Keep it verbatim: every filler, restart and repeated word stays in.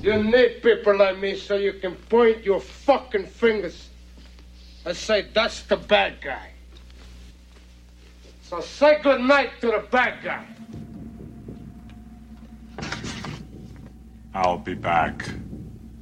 You need people like me so you can point your fucking fingers and say, that's the bad guy. So say goodnight to the bad guy. I'll be back.